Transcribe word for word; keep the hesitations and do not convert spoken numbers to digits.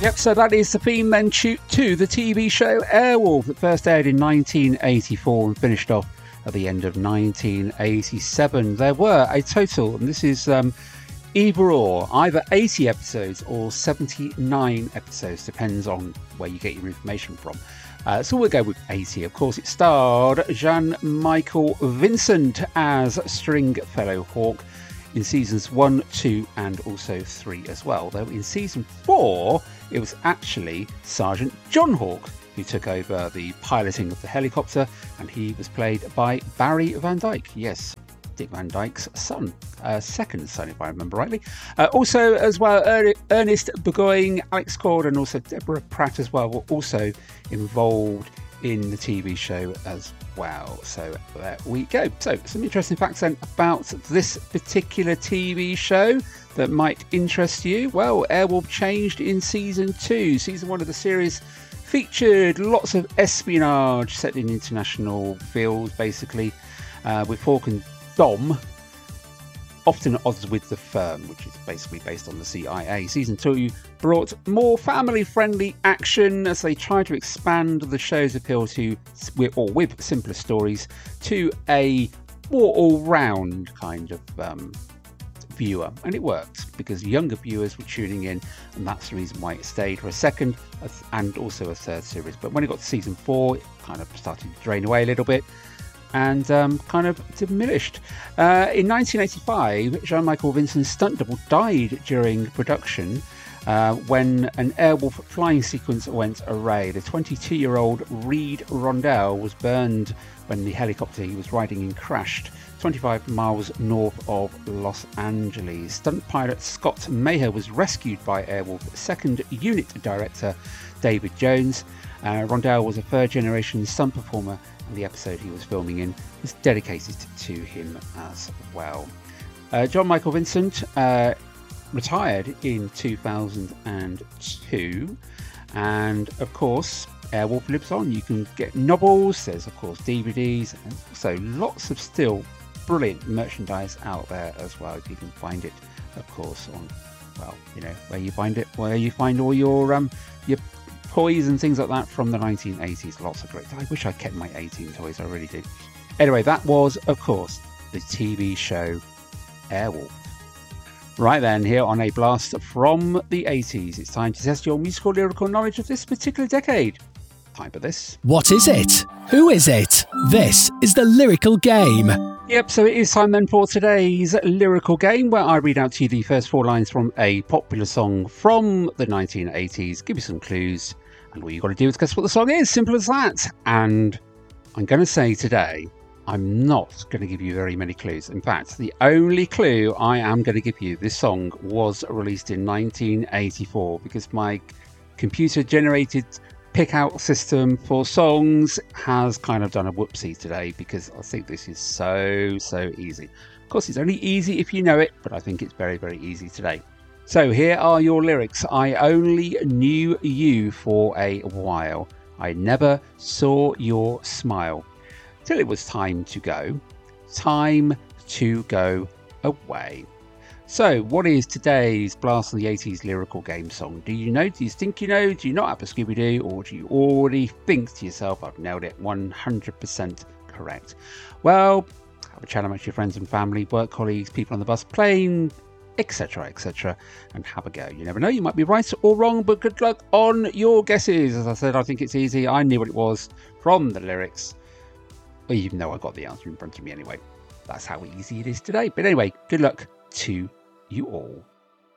Yep, so that is the theme then to, to the T V show Airwolf that first aired in nineteen eighty-four and finished off at the end of nineteen eighty-seven. There were a total, and this is um, either or, either eighty episodes or seventy-nine episodes, depends on where you get your information from. Uh, so we'll go with eighty. Of course, it starred Jan-Michael Vincent as Stringfellow Hawk in seasons one, two, and also three as well. Though in season four, it was actually Sergeant John Hawk who took over the piloting of the helicopter, and he was played by Barry Van Dyke. Yes, Dick Van Dyke's son, uh, second son, if I remember rightly. Uh, also, as well, er- Ernest Burgoyne, Alex Cord, and also Deborah Pratt as well were also involved in the T V show as well. So there we go. So some interesting facts then about this particular T V show that might interest you. Well, Airwolf changed in season two. Season one of the series featured lots of espionage set in international fields, basically, uh, with Hawk and Dom often at odds with the firm, which is basically based on the C I A. Season two brought more family-friendly action as they tried to expand the show's appeal to, or with simpler stories, to a more all-round kind of um, viewer. And it worked because younger viewers were tuning in, and that's the reason why it stayed for a second and also a third series. But when it got to season four, it kind of started to drain away a little bit and um, kind of diminished. Uh, in nineteen eighty-five, Jan-Michael Vincent's stunt double died during production uh, when an Airwolf flying sequence went awry. The twenty-two-year-old Reed Rondell was burned when the helicopter he was riding in crashed twenty-five miles north of Los Angeles. Stunt pilot Scott Maher was rescued by Airwolf second unit director David Jones. Uh, Rondell was a third-generation stunt performer, and the episode he was filming in was dedicated to him as well. Uh, John Michael Vincent uh, retired in two thousand two, and of course Airwolf lives on. You can get novels, there's of course D V Ds, and also lots of still brilliant merchandise out there as well. You can find it, of course, on, well, you know, where you find it, where you find all your um your toys and things like that from the nineteen eighties. Lots of great. I wish I kept my eighteen toys, I really do. Anyway, that was, of course, the T V show Airwolf. Right then, here on A Blast from the eighties, it's time to test your musical lyrical knowledge of this particular decade. Time for this. What is it? Who is it? This is the lyrical game. Yep, so it is time then for today's lyrical game, where I read out to you the first four lines from a popular song from the nineteen eighties, give you some clues, and all you've got to do is guess what the song is. Simple as that. And I'm going to say today, I'm not going to give you very many clues. In fact, the only clue I am going to give you, this song was released in nineteen eighty-four, because my computer-generated pick-out system for songs has kind of done a whoopsie today, because I think this is so, so easy. Of course, it's only easy if you know it, but I think it's very, very easy today. So here are your lyrics. I only knew you for a while. I never saw your smile. Till it was time to go. Time to go away. So, what is today's Blast of the eighties lyrical game song? Do you know? Do you think you know? Do you not have a Scooby-Doo? Or do you already think to yourself, I've nailed it, one hundred percent correct? Well, have a chat amongst your friends and family, work colleagues, people on the bus, plane, etc, et cetera, and have a go. You never know, you might be right or wrong, but good luck on your guesses. As I said, I think it's easy. I knew what it was from the lyrics, even though I got the answer in front of me anyway. That's how easy it is today. But anyway, good luck to you all.